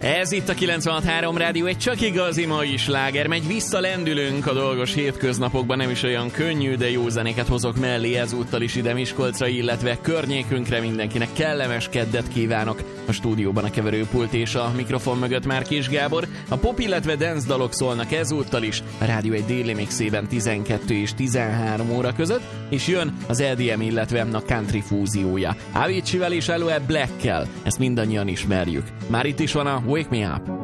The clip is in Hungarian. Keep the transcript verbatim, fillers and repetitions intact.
Ez itt a kilencvenhat három Rádió, egy csak igazi mai sláger. Megy vissza, lendülünk a dolgos hétköznapokban, nem is olyan könnyű, de jó zenéket hozok mellé ezúttal is ide Miskolcra, illetve környékünkre. Mindenkinek kellemes keddet kívánok. A stúdióban a keverőpult és a mikrofon mögött már Kis Gábor. A pop, illetve dance dalok szólnak ezúttal is a Rádió egy déli mixében tizenkettő és tizenhárom óra között, és jön az é dé em, illetve a country fúziója. Avicii-vel és Aloe Black-kel, ezt mindannyian ismerjük. Már itt is van a Wake Me Up.